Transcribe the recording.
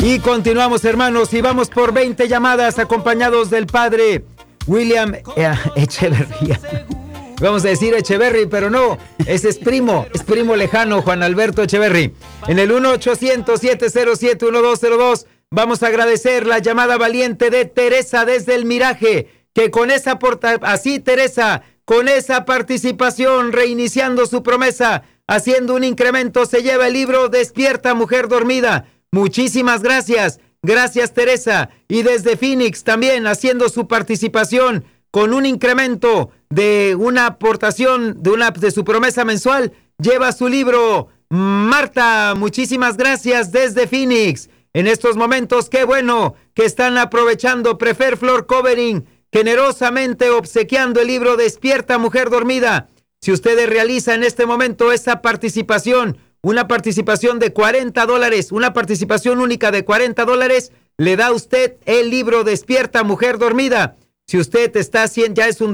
Y continuamos, hermanos, y vamos por 20 llamadas acompañados del padre William Echeverría. Vamos a decir Echeverry, pero no, es primo lejano, Juan Alberto Echeverry. En el 1-800-707-1202 vamos a agradecer la llamada valiente de Teresa desde El Miraje, que con esa Teresa, con esa participación, reiniciando su promesa, haciendo un incremento, se lleva el libro Despierta, Mujer Dormida. Muchísimas gracias. Gracias, Teresa. Y desde Phoenix también haciendo su participación con un incremento de una aportación de su promesa mensual, lleva su libro. Marta, muchísimas gracias desde Phoenix. En estos momentos, qué bueno que están aprovechando Prefer Floor Covering, generosamente obsequiando el libro Despierta, Mujer Dormida. Si ustedes realizan en este momento esa participación, una participación de $40, una participación única de $40, le da a usted el libro Despierta, Mujer Dormida. Si usted está haciendo, ya es un